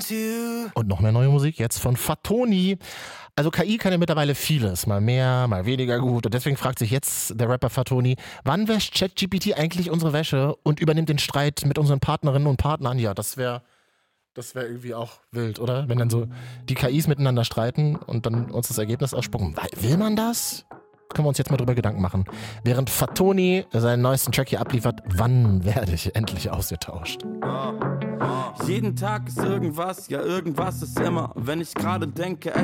Und noch mehr neue Musik jetzt von Fatoni. Also KI kann ja mittlerweile vieles, mal mehr, mal weniger gut. Und deswegen fragt sich jetzt der Rapper Fatoni, wann wäscht ChatGPT eigentlich unsere Wäsche und übernimmt den Streit mit unseren Partnerinnen und Partnern? Ja, das wäre irgendwie auch wild, oder? Wenn dann so die KIs miteinander streiten und dann uns das Ergebnis ausspucken. Will man das? Können wir uns jetzt mal drüber Gedanken machen. Während Fatoni seinen neuesten Track hier abliefert, wann werde ich endlich ausgetauscht? Jeden Tag ist irgendwas, ja irgendwas ist immer. Wenn ich gerade denke,